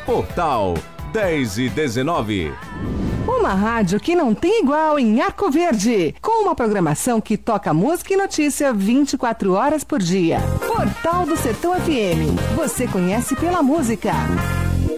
Portal 10 e 19. Uma rádio que não tem igual em Arco Verde, com uma programação que toca música e notícia 24 horas por dia. Portal do Sertão FM. Você conhece pela música.